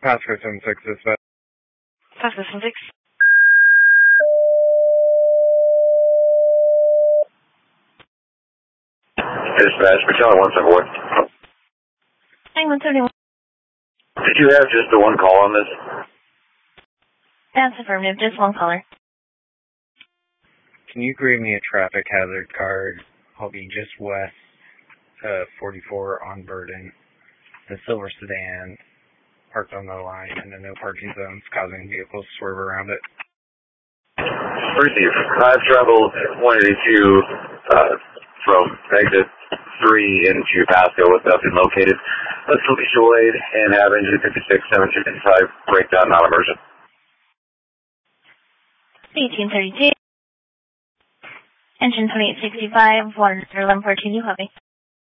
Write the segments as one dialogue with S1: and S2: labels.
S1: Pasco 76 dispatch.
S2: Pasco 76.
S3: Dispatch, Patel 171.
S2: Hi, 171.
S3: Did you have just the one call on this?
S2: That's affirmative, just one caller.
S1: Can you grade me a traffic hazard card? I'll be just west 44 on Burden. The silver sedan parked on the line and the no parking zones causing vehicles to swerve around it.
S3: Receive. I've traveled 182 from exit 3 into Pasco with nothing located. Let's mutual aid and have engine 56, 755 breakdown non-emergent.
S2: 1832. Engine 2865, water 1114, you copy.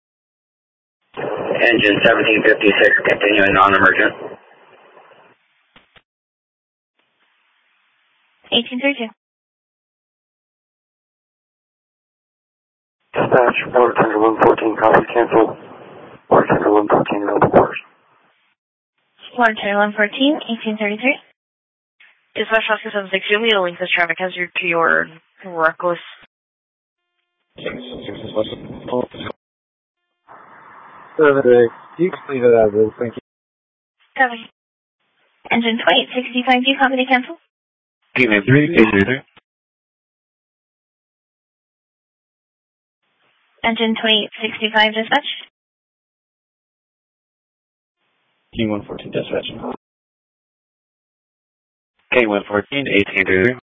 S3: Engine 1756, continuing non-emergent.
S2: 1832.
S4: Dispatch, water tanker 114, copy, cancel. Water tanker 114, no orders.
S2: Water tanker 114, 1833. Dispatch Pasco 76, you'll need to link this traffic hazard to your reckless.
S1: You can leave it as is, thank you.
S2: Copy. Engine 2865, do you copy to cancel?
S1: Email 3.
S2: Engine 2865, dispatch.
S1: K114 dispatch. K114, 1833.